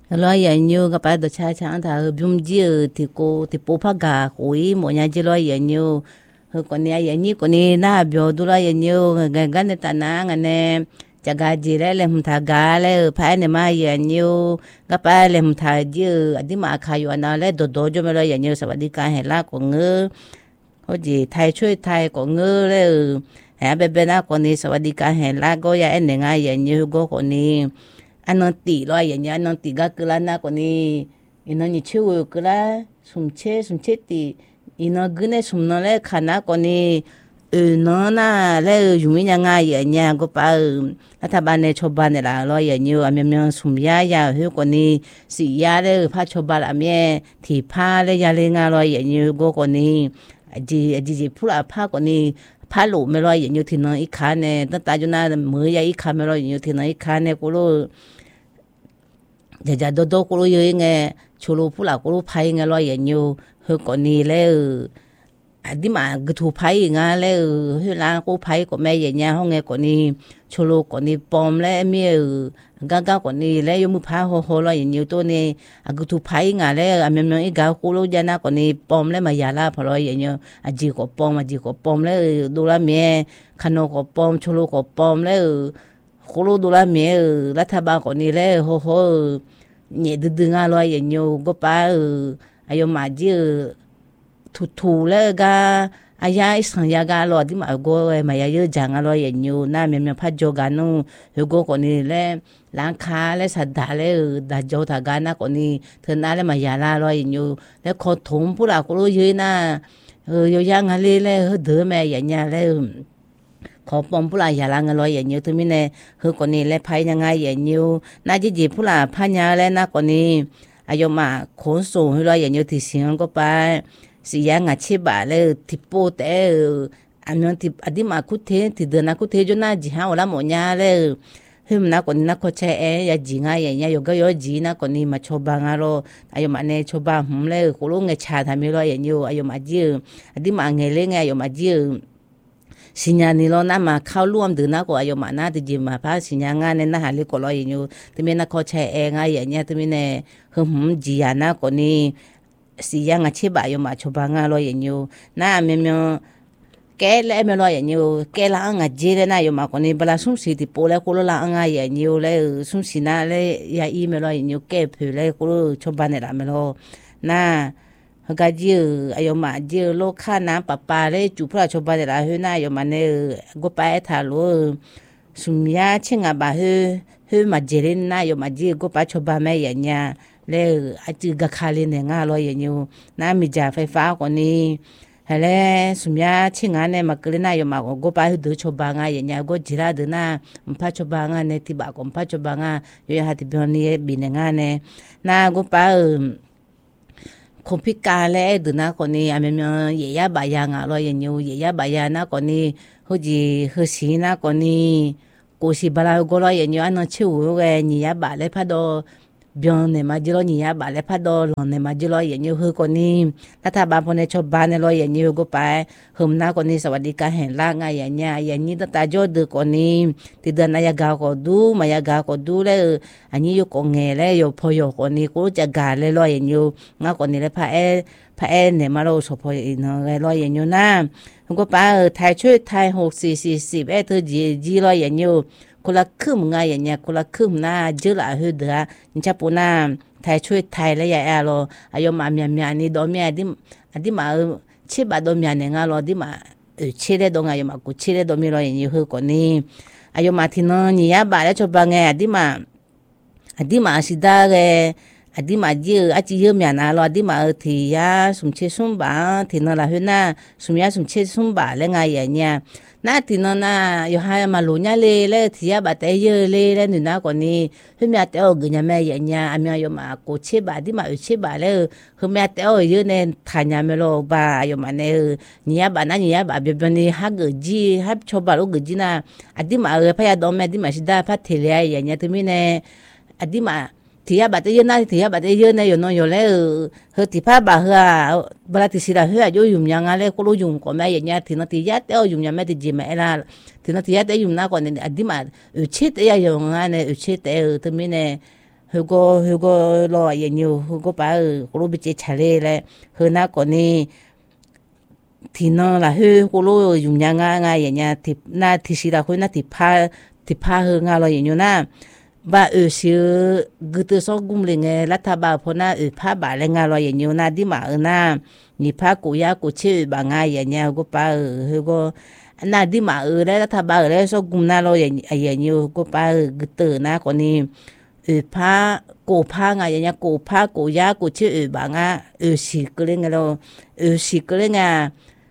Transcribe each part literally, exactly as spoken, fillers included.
lo ya nyu ga pa do cha cha ta bum ji ti ko ti po pha ga ko yi mo nya ji lo ya nyu ko ni ya ni ko ni na byo du lo ya nyu ga ga ne ta na nga ne cha ga ji le le mtha ga le pha ne ma ya nyu ga pa le mtha ji adi ma kha yo na le do do jo me lo ya nyu sa wa di ka he la ko nge ho ji thai chui thai ko nge le ha be be na ko ni sa wa di ka he la go ya en nga ya nyu go ko ni anh tỉ lo vậy nhá anh tỉ gác cửa na còn đi nó như chiều cửa la sum chết sum chết thì nó cứ này sum nó lại khả năng còn đi ừ nó na lại dùng như ngay vậy nhá có phải là thằng bạn này cho bạn này là lo vậy nhiều anh em sum ya ya hiểu còn đi xì ya đấy pha cho bạn anh em thì pha đấy ya lên ngay lo vậy nhiều có còn đi gì gì gì phụ là pha còn đi pha lụ mới lo vậy nhiều thì nó ít khá nè tất ta cho nên mới ya ít khá mới lo vậy nhiều thì nó ít khá nè cô lo giờ giờ đôi đôi cô yêu nghe chú lô phụ là cô lô phải nghe lo vậy nhiều hơi còn đi lẽ à đi mà cái thu phải nghe lẽ hơi là cô phải của mẹ vậy nha không nghe còn đi chú lô còn đi bom lẽ mẹ găng găng còn đi lẽ yêu mua phải hồ hồ lo vậy nhiều tôi nè à cái thu phải nghe lẽ à mẹ mẹ cái gạo cô lô giờ na còn đi bom lẽ mà giờ là phải lo vậy nhiều à chỉ có bom à chỉ có bom lẽ đôi là mẹ khăn có bom chú lô có bom lẽ cô lô đôi là mẹ là thà ba còn đi lẽ hồ hồ nhẹ từ từ ngay loài nhiều có ba ayo mà chứ thu thu là ga aya isang ya ga lo di mà go mà ya yo jang loài nhiều na me me phát jo ga no go còn đi le lang kha le sa da le da jo tha ga na còn đi thên na le mà ya la loài nhiều le kho thom pu la ko lo yo na yo yang ha le le de me ya nya leขอปอมผู้หลายอย่าลางลอยอย่างเดียวถึงมีเน่คือคนนี้และพายยังไงอย่างเดียวน่าจะจีผู้หลายพายาและน่าคนนี้อายุมาขนส่งให้ลอยอย่างเดียวที่เสียงก็ไปเสียงอาชีพเลยที่โปแต่อันนั้นที่อดีมาคุเทที่เดินนักคุเทจนน่าจีหาวันละหมดยาเลยเฮ้ยนักคนนี้นักเขาใช้เองอย่าจีง่ายอย่างเงี้ยอยู่ก็ย่อจีนักคนนี้มาชอบบังอะไรอายุมาเนี่ยชอบบังหุ่มเลยคนรู้เงยชาทำไม่ลอยอย่างเดียวอายุมาจีอดีมาเงยเล่งอายุมาจีสิญญาณนี้เรานะมาเข้าร่วมดือนะก็อายุมาหน้าที่จิมาพาสิญญาณงานเนี่ยนะหาเรื่องก็ลอยอยู่ที่มีนักเขาใช้เองอะไรอย่างเงี้ยที่มีเนี่ยคือผมจีอานะก็นี่สิญญาณอาชีพอายุมาชอบงานลอยอยู่นะเมื่อแกแล้วเมื่อลอยอยู่แกละงานเจเลยนะอายุมาก็นี่เวลาสุ่มสีที่โปแล้วก็ละงานอย่างอยู่แล้วสุ่มสีน่ะเลยยาอีเมื่อลอยอยู่แกเผื่อแล้วก็ชอบเนี่ยละเมื่อลอยนะก็จีอายุมาจีโลกข้าน้ำปลาปลาเลยจุพระชบาเดลาเฮน่าอายุมาเนี่ยก็ไปทารุสุมยาเชิงอาบาเฮเฮมาเจริญน่าอายุมาจีก็ไปชบาแม่อย่างเงี้ยเลยอาจีกะคาลินเนี่ยง่ายเลยอย่างอยู่น้ามีจ่าไฟฟ้าคนนี้เฮ้ยสุมยาเชิงอันเนี่ยมาเกลิน่าอายุมาก็ไปดูชบาง่ายอย่างเงี้ยก็จีราดูน่ามันพัชบาง่ายเนี่ยที่บ้านก็พัชบาง่ายอยู่หัดที่บ้านนี้บินง่ายเนี่ยน่าก็ไปคนพิการแล้วดูนะคนนี้อเมริกาเยียบายางอะไรอย่างเงี้ยเยียบายานะคนนี้เขาจีเขาสีนะคนนี้กูสิบลาก็อะไรอย่างเงี้ยอันนั้นชื่อว่าเยียบาเลยพัดดอบิอนเนี่ยมาจิโร่เยียบาเลยพัดดอหลอนเนี่ยมาจิโร่อย่างเงี้ยคือคนนี้ถ้าถ้าบางคนในชาวบ้านเนี่ยอะไรอย่างเงี้ยก็ไปหืมนะคนนี้สวัสดิการแห่งร่างอย่างเงี้ยอย่างนี้ตั้งแต่จอดคนนี้ที่เดินนายกาก็ดูมายากาก็ดูเลยอันนี้อยู่กงเงยเลยอยู่พอยคนนี้กูจะกาเลยลอยอย่างเงี้ยงั้นคนนี้เลยพระเอพระเอเนี่ยมาเราสพอยเนาะลอยอย่างเงี้ยนะก็ไปไทยช่วยไทยหกสี่สี่สิบเอเธอจีจีลอยอย่างเงี้ยคนละครึ่งไงอย่างเงี้ยคนละครึ่งหน้าเจอละหือเดือนี่จะปูน้าไทยช่วยไทยแล้วอย่าแอร์รออายุมาเมียเมียนี่ดอมเมียดิดิมาเชื่อบัดดอมเมียเนี่ยงารอดิมาเออเชื่อได้ดงอายุมากูเชื่อได้ดอมมีรออย่างนี้หือคนนี้อายุมาที่นั่นนี่ยาบาแล้วชอบบังไงดิมาดิมาสิดาเกอดีมาเยอะอาจจะเยอะเหมือนกันเราอดีมาที่ยาสมเชื่อสมบัติที่นั่นละหือน่าสมยาสมเชื่อสมบัติแล้วไงอย่างเงี้ยน่าที่นั่นน่ะอยู่ให้มาลุ้นยาเล่เล่ที่ยาบัดเตยเล่เล่หนูน่าคนนี้คือแม่เต้าเงี้ยแม่อย่างเงี้ยอามีอยู่มาโคเชบาดีมาอุเชบาเลยคือแม่เต้าเยอะเนี่ยทานยาไม่รู้บ่าอยู่มาเนี่ยเนี่ยบ้านนั้นเนี่ยบ้านเบบนี้ฮักจีฮักชอบบ้าลูกจีน่ะอดีมาเออพยาดอมอดีมาสิดาพัดเทลียอย่างเงี้ยที่มีเนี่ยอดีมาที่ยาบัดเยอะน่ะที่ยาบัดเยอะเนี่ยอยู่น้อยอยู่แล้วเฮติพาบ่าเฮาเวลาที่สิดาเฮาอยู่ยุ่งยังอะไรก็รู้ยุ่งก็แม่อย่างเงี้ยที่นั่นที่ยาเต้ายุ่งยังแม่ที่จีแม่ละที่นั่นที่ยาเต้ายุ่งน่ะก่อนเนี่ยอดีมาอุเชตเอ้ยอยู่งั้นเนี่ยอุเชตเอ้ที่มีเนี่ย hu go hu go lo ya nhiều hu go ba cô lô bị chết chả lê lại hu na còn đi thì nó là hu cô lô dùng nhà nga nga ya nhà thì na thì xí là hu na thì pa thì pa hu nga lo ya nhiều na và ở xứ cứ từ sau gum lên nghe là thà bà phô na ở pa bà lên nga lo ya nhiều na đi mà ở na ni pa cô ya cô chơi bà nga ya nhà go pa hu go na đi mà ở đây là thà bà ở đây sau gum na lo ya ya nhiều go pa cứ từ na còn đi ừ pa cổ pa ngay nhà cổ pa cổ ya cổ chữ ừ bà nga ừ xì cái lên rồi ừ xì cái lên à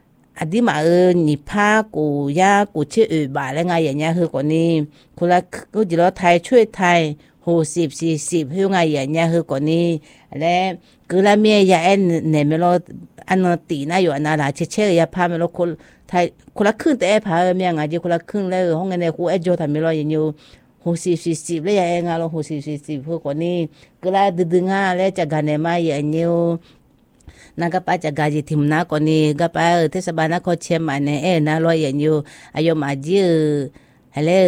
à đi mà ừ nhị pa cổ ya cổ chữ ừ bà lên ngay nhà hư còn đi cô là cô chỉ lo thay chuối thay hồ xịp xì xịp hư ngay nhà hư còn đi đấy cứ là mẹ ya em nè mẹ lo anh tỉ na อยู่ anh là chết chết ya pa mẹ lo cô thay cô là khưngแต่ pa mẹ ngay chứ cô là khưngเลยห้องnày cô ấy cho thằng mẹ lo nhiều hồ sĩ sĩ sĩ lấy anh à lo hồ sĩ sĩ sĩ phơi còn đi cứ là từ từ ngà lấy chả gane mai vậy nhiều na cái ba chả gà gì thì na còn đi cái ba thế sao ba na có xem mà nè na lo vậy nhiều ayo mà gì hay là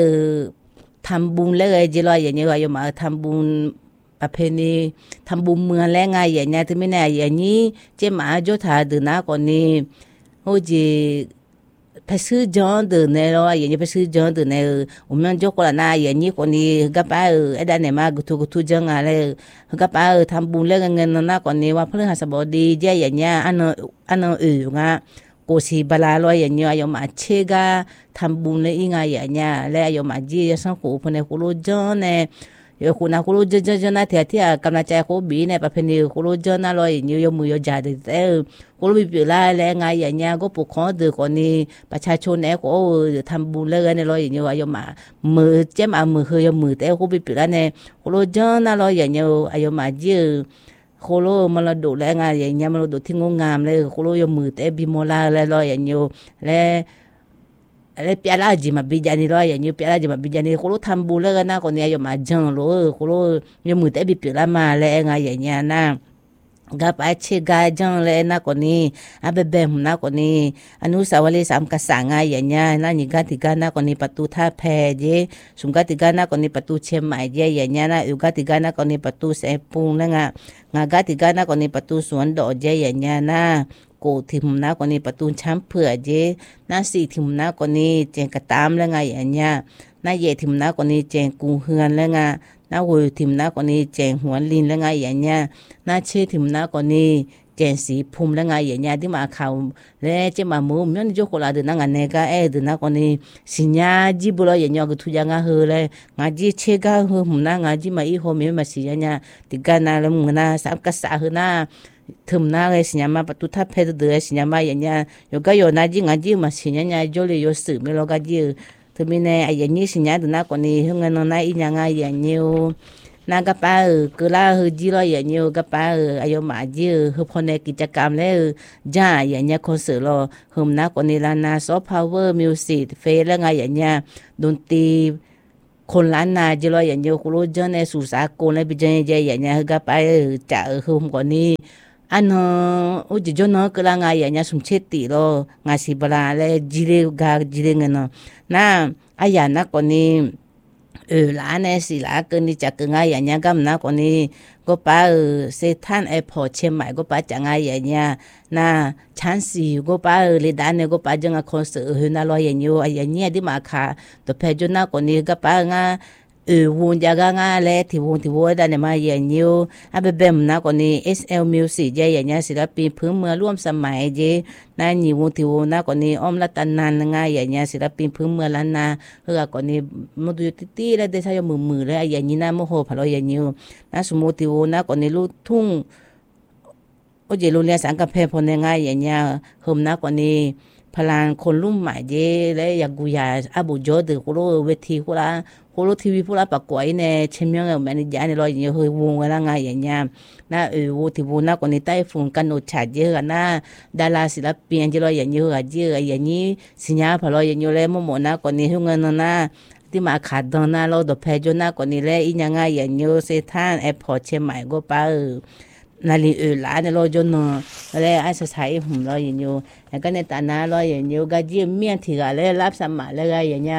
tham buôn lấy gì lo vậy nhiều ayo mà tham buônประเพณีทำบุญเมืองแล้วไงอย่างเงี้ยที่ไม่แน่อย่างนี้เจ้าหมาโจทาดูนะก่อนนี้โอ้จีไปซื้อจอนเดินเนี่ยเราอย่างนี้ไปซื้อจอนเดินเนี่ย我们就过来那อย่างนี้คนนี้ก็ไปเออไอ้ด้านเนี่ยมากุทุกุทุจังอะไรก็ไปเออทำบุญเรื่องเงินนะก่อนนี้ว่าพฤหัสบดีเจ้าอย่างเงี้ยอันนั้นอันนั้นเอองะกูสีบลาลอยอย่างเงี้ยอยู่มาเชกาทำบุญเลยอีไงอย่างเงี้ยแล้วอยู่มาจีสังกูพเนี่ยกูรู้จอนเนี่ยอยู่คุณนะกูรู้จอนจอนนะเทียที่กำลังใจกูบีเนี่ยประเพณีกูรู้จอนนะลอยอย่างเงี้ยอยู่มืออยู่จ่าเด็ดเออกูรู้ปีละแล้วไงอย่างเงี้ยก็ปกครองเด็กคนนี้ประชาชนเนี่ยกูทำบุญเลยเนี่ยลอยอย่างเงี้ยอยู่มามือเจ้ามามือเฮยมือแต่กูปีละเนี่ยกูรู้จอนนะลอยอย่างเงี้ยอยู่มาจีโคโลมันเราดูแลงานอย่างเงี้ยมันเราดูที่งงงามเลยโคโลอยู่มือแต่บิโมลาเลยลอยอย่างเงี้ยแล้วแล้วเปียร่าจิมาบิจานี่ลอยอย่างเงี้ยเปียร่าจิมาบิจานี่โคโลทำบุญเลยกันนะคนนี้อยู่มาจังเลยโคโลอยู่มือแต่บิเปียร่ามาเลยงานอย่างเงี้ยนะกับไอ้เชกาจังเลยนะคนนี้อาเบเบมนะคนนี้อนุสาวรีย์สามกษัตริย์ไงอย่างเงี้ยนะนี่กาติกานะคนนี้ประตูท่าแพเจสุงกาติกานะคนนี้ประตูเชียงใหม่เจอย่างเงี้ยนะอุกาติกานะคนนี้ประตูเสปุงนะงะงากาติกานะคนนี้ประตูสวนดอกเจอย่างเงี้ยนะโกทิมนะคนนี้ประตูช้ำเผือกเจนะสี่ทิมนะคนนี้เจงกระตามแล้วไงอย่างเงี้ยนะเยทิมนะคนนี้เจงกูเฮือนแล้วไงน้าหัวทิมน้าคนนี้แจงหัวลินแล้วไงอย่างเงี้ยน้าเชื่อทิมน้าคนนี้แจงสีพุ่มแล้วไงอย่างเงี้ยที่มาเขาแล้วจะมาหมูมันจะโคลาเดินนั่งกันเนี่ยก็เออเดินน้าคนนี้สิญญาจีบุระอย่างเงี้ยก็ทุกอย่างก็เฮเลยงาจีเชื่อก็เฮหุ่มน้างาจีมาอีโฮมีมาสิญญาติการน่าละมึงน่าสามกษัตริย์เฮน่าถึงน้าเลยสิญญามาประตูทับเพชรเดือสิญญามาอย่างเงี้ยโยก็โยนาจีงาจีมาสิญญาโจเลยโยสื่อไม่รู้ก็จีถึงมีในอย่างนี้สิญญาดูน้าคนนี้เฮงเงินน้าอีอย่างไงอย่างเงี้ยนากป้าเออคือลาเฮจีรออย่างเงี้ยก็ป้าเอออายุมาจีเฮพอในกิจกรรมแล้วจ้าอย่างเงี้ยคอนเสิร์ตรอเฮมนักคนนี้ลานาซอฟต์พาวเวอร์มิวสิกเฟสแล้วไงอย่างเงี้ยดนตรีคนล้านนาจีรออย่างเงี้ยคุณรู้จังในสุสานคนแล้วไปเจอเจออย่างเงี้ยก็ป้าเออจ่าเออเฮมคนนี้อันเนาะอุจจาระก็ละไงอย่างเงี้ยสมเชติรองาสิบลาแล้วจีเรกาจีเรเงินเนาะน่าอายานักคนนี้เออหลานเนี่ยสิหลานก็นี่จะก็ง่ายอย่างเงี้ยก็มันนะคนนี้ก็ป้าเออเซท่านไอพอเชียงใหม่ก็ป้าจะง่ายอย่างเงี้ยนะชั้นสี่ก็ป้าเออเลยด้านเนี่ยก็ป้าจะง่ายคอนเสิร์ตเฮน่ารออย่างเงี้ยอย่างเงี้ยที่มาค่ะตัวเพจน่าคนนี้ก็ป้าง่ายเออวงจะง่ายเลยที่วงที่วงด้านเนี่ยมาอย่างเงี้ยอาเบเบมนะคนนี้ เอส แอล Music เจอย่างเงี้ยศิลปินพื้นเมืองร่วมสมัยเจนั่นนี่วงที่วงนะคนนี้อ้อมรัตนันง่ายอย่างเงี้ยศิลปินพื้นเมืองล้านนาเฮอคนนี้มันดูติตี้แล้วได้ใช้มือมือแล้วอย่างนี้นะโมโหพลอยอย่างเงี้ยนะสมมติวงนะคนนี้ลูกทุ่งโอ้เจโรงเรียนสังกัดเพลพอง่ายอย่างเงี้ยเฮิมนะคนนี้พลานคนรุ่นใหม่เจและอยากกุยาอาบุจอดคุโรเวทีคุระคุโรทีวีคุระปะกวยเนี่ยเชมยังแมนยาในรอยอย่างเงี้ยเฮยวงกันละไงอย่างเงี้ยนะเออวงที่วงนะคนนี้ใต้ฝุ่นกันโนชาเยอะนะดาราศิลปินจะรอยอย่างเงี้ยเยอะอย่างนี้สิญญาพลอยอย่างเงี้ยเลยมั่วนะคนนี้เฮงเงินนะที่มาขาดดอนนะเราดอกเพจนะคนนี้เลยอียังไงอย่างเงี้ยเซท่านแอร์พอร์ตเชียงใหม่ก็ป้าเออนาลีเออหลานเนี่ยเราจนเนาะแล้วไอ้สถานหุ่มเราอย่างเงี้ยแล้วก็ในตาหน้าเราอย่างเงี้ยก็จีเมียนที่กันเลยรับสมัครเลยอย่างเงี้ย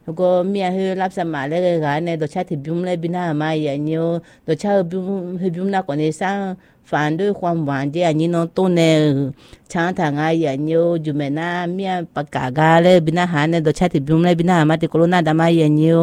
แล้วก็เมียเฮรับสมัครเลยกันในตัวชาติบิมเลยบินามาอย่างเนี้ยตัวชาติบิมเฮบิมนักกว่านี้สร้างฝันด้วยความหวังที่อันนี้น้องต้นเนี่ยช้างทางไงอย่างเนี้ยอยู่แม่น้าเมียปากกากาเลยบินาหาในตัวชาติบิมเลยบินามาติโคโรนาดามาอย่างเนี้ย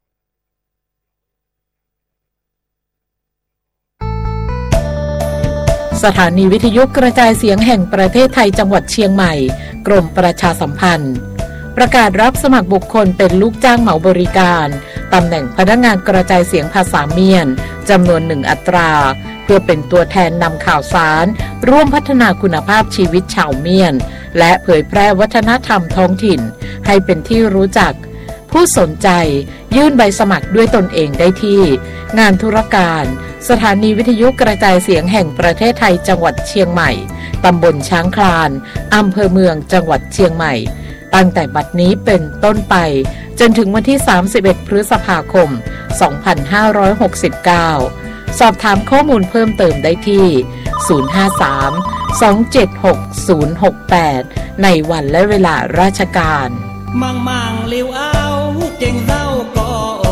สถานีวิทยุกระจายเสียงแห่งประเทศไทยจังหวัดเชียงใหม่กรมประชาสัมพันธ์ประกาศรับสมัครบุคคลเป็นลูกจ้างเหมาบริการตำแหน่งพนักงานกระจายเสียงภาษาเมียนจำนวนหนึ่งอัตราเพื่อเป็นตัวแทนนำข่าวสารร่วมพัฒนาคุณภาพชีวิตชาวเมียนและเผยแพร่วัฒนธรรมท้องถิ่นให้เป็นที่รู้จักผู้สนใจยื่นใบสมัครด้วยตนเองได้ที่งานธุรการสถานีวิทยุกระจายเสียงแห่งประเทศไทยจังหวัดเชียงใหม่ตำบลช้างคลานอำเภอเมืองจังหวัดเชียงใหม่ตั้งแต่บัดนี้เป็นต้นไปจนถึงวันที่สามสิบเอ็ดพฤษภาคมสองพันห้าร้อยหกสิบเก้าสอบถามข้อมูลเพิ่มเติมได้ที่ศูนย์ ห้า สาม สอง เจ็ด หก ศูนย์ หก แปดในวันและเวลาราชการมังมังเลี้ยวเอาเก่งเศร้าก็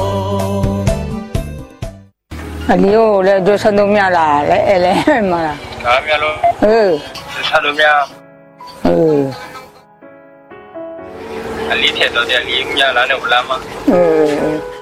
อันนี้โอ้แล้วดูสนุกเนี่ยล่ะและอะไรมาล่ะครับเมียลูกเออสนุกเนี่ยเอออันนี้เทตัวเดียวนี้เมียแล้วเนี่ยอุลามาเออ